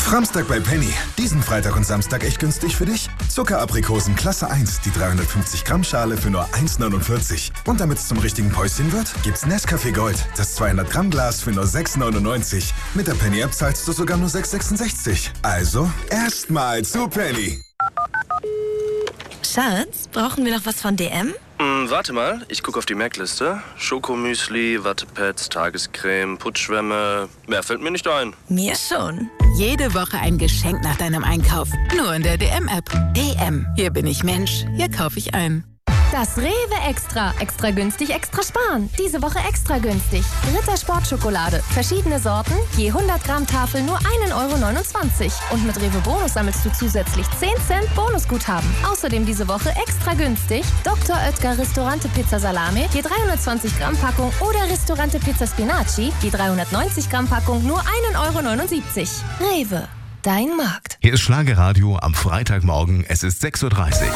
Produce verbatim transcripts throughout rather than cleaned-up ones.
Framstag bei Penny. Diesen Freitag und Samstag echt günstig für dich. Zuckeraprikosen Klasse eins, die dreihundertfünfzig Gramm Schale für nur eins neunundvierzig. Und damit es zum richtigen Päuschen wird, gibt's Nescafé Gold, das zweihundert Gramm Glas für nur sechs neunundneunzig. Mit der Penny-App zahlst du sogar nur sechs sechsundsechzig. Also, erstmal zu Penny. Schatz, brauchen wir noch was von D M? Hm, warte mal, ich gucke auf die Merkliste. Schokomüsli, Wattepads, Tagescreme, Putschwämme. Mehr fällt mir nicht ein. Mir schon. Jede Woche ein Geschenk nach deinem Einkauf. Nur in der D M-App. D M. Hier bin ich Mensch. Hier kaufe ich ein. Das Rewe Extra. Extra günstig, extra sparen. Diese Woche extra günstig. Ritter Sportschokolade. Verschiedene Sorten. Je hundert Gramm Tafel nur ein Euro neunundzwanzig. Und mit Rewe Bonus sammelst du zusätzlich zehn Cent Bonusguthaben. Außerdem diese Woche extra günstig. Doktor Oetker Ristorante Pizza Salame. Je dreihundertzwanzig Gramm Packung. Oder Ristorante Pizza Spinaci. Je dreihundertneunzig Gramm Packung nur ein Euro neunundsiebzig. Rewe. Dein Markt. Hier ist Schlagerradio am Freitagmorgen. Es ist sechs Uhr dreißig.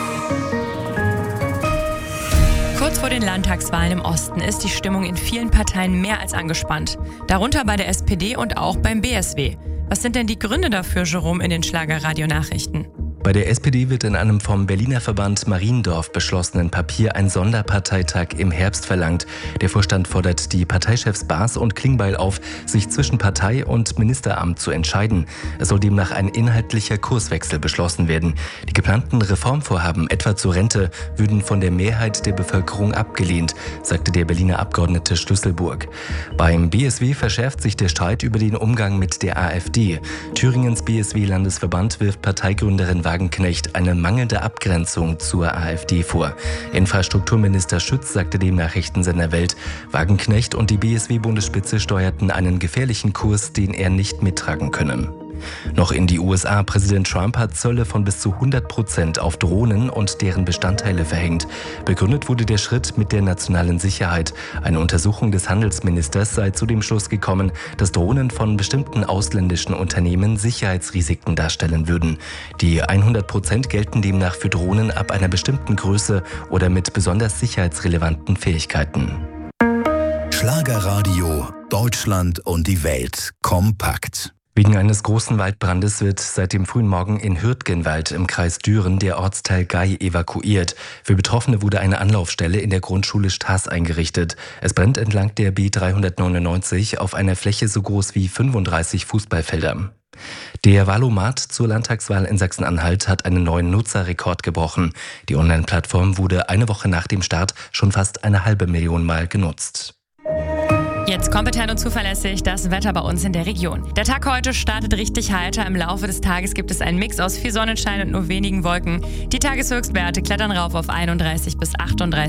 Kurz vor den Landtagswahlen im Osten ist die Stimmung in vielen Parteien mehr als angespannt. Darunter bei der S P D und auch beim B S W. Was sind denn die Gründe dafür, Jerome, in den Schlagerradio-Nachrichten? Bei der S P D wird in einem vom Berliner Verband Mariendorf beschlossenen Papier ein Sonderparteitag im Herbst verlangt. Der Vorstand fordert die Parteichefs Baas und Klingbeil auf, sich zwischen Partei und Ministeramt zu entscheiden. Es soll demnach ein inhaltlicher Kurswechsel beschlossen werden. Die geplanten Reformvorhaben, etwa zur Rente, würden von der Mehrheit der Bevölkerung abgelehnt, sagte der Berliner Abgeordnete Schlüsselburg. Beim B S W verschärft sich der Streit über den Umgang mit der AfD. Thüringens B S W-Landesverband wirft Parteigründerin Wagenknecht eine mangelnde Abgrenzung zur AfD vor. Infrastrukturminister Schütz sagte dem Nachrichtensender Welt, Wagenknecht und die B S W-Bundesspitze steuerten einen gefährlichen Kurs, den er nicht mittragen können. Noch in die U S A. Präsident Trump hat Zölle von bis zu hundert Prozent auf Drohnen und deren Bestandteile verhängt. Begründet wurde der Schritt mit der nationalen Sicherheit. Eine Untersuchung des Handelsministers sei zu dem Schluss gekommen, dass Drohnen von bestimmten ausländischen Unternehmen Sicherheitsrisiken darstellen würden. Die hundert Prozent gelten demnach für Drohnen ab einer bestimmten Größe oder mit besonders sicherheitsrelevanten Fähigkeiten. Schlagerradio, Deutschland und die Welt kompakt. Wegen eines großen Waldbrandes wird seit dem frühen Morgen in Hürtgenwald im Kreis Düren der Ortsteil Gay evakuiert. Für Betroffene wurde eine Anlaufstelle in der Grundschule Staß eingerichtet. Es brennt entlang der B dreihundertneunundneunzig auf einer Fläche so groß wie fünfunddreißig Fußballfelder. Der Valomat zur Landtagswahl in Sachsen-Anhalt hat einen neuen Nutzerrekord gebrochen. Die Online-Plattform wurde eine Woche nach dem Start schon fast eine halbe Million Mal genutzt. Jetzt kompetent und zuverlässig das Wetter bei uns in der Region. Der Tag heute startet richtig heiter. Im Laufe des Tages gibt es einen Mix aus viel Sonnenschein und nur wenigen Wolken. Die Tageshöchstwerte klettern rauf auf einunddreißig bis achtunddreißig